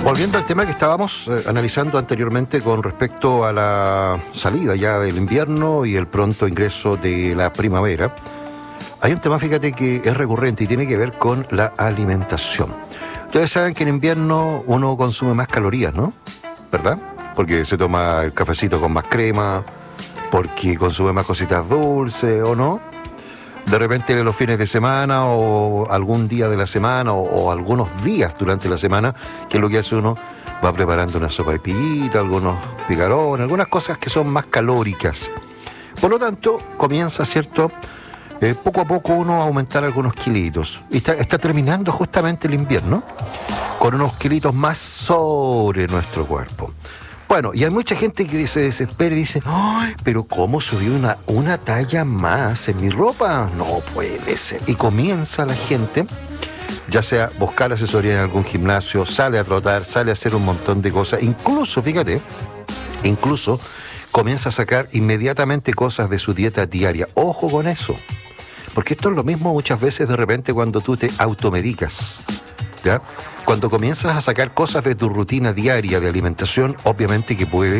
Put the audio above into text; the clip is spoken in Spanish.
Volviendo al tema que estábamos analizando anteriormente con respecto a la salida ya del invierno y el pronto ingreso de la primavera, hay un tema, fíjate, que es recurrente y tiene que ver con la alimentación. Ustedes saben que en invierno uno consume más calorías, ¿no? ¿Verdad? Porque se toma el cafecito con más crema, porque consume más cositas dulces, ¿o no? De repente los fines de semana o algún día de la semana o algunos días durante la semana, que es lo que hace uno, va preparando una sopa de pillita, algunos picarones, algunas cosas que son más calóricas. Por lo tanto, comienza, ¿cierto? Poco a poco uno a aumentar algunos kilitos. Y está terminando justamente el invierno con unos kilitos más sobre nuestro cuerpo. Bueno, y hay mucha gente que se desespera y dice, ¡ay, pero cómo subí una talla más en mi ropa! No puede ser. Y comienza la gente, ya sea buscar asesoría en algún gimnasio, sale a trotar, sale a hacer un montón de cosas. Incluso, fíjate, comienza a sacar inmediatamente cosas de su dieta diaria. Ojo con eso. Porque esto es lo mismo muchas veces de repente cuando tú te automedicas, ¿ya? Cuando comienzas a sacar cosas de tu rutina diaria de alimentación, obviamente que puede